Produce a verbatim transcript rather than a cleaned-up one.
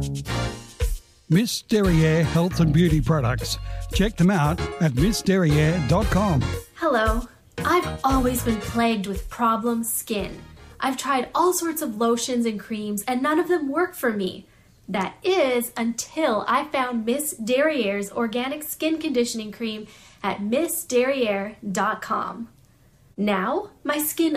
Miss Derriere Health and Beauty Products. Check them out at miss derriere dot com. Hello. I've always been plagued with problem skin. I've tried all sorts of lotions and creams and none of them work for me. That is until I found Miss Derriere's organic skin conditioning cream at miss derriere dot com. Now, my skin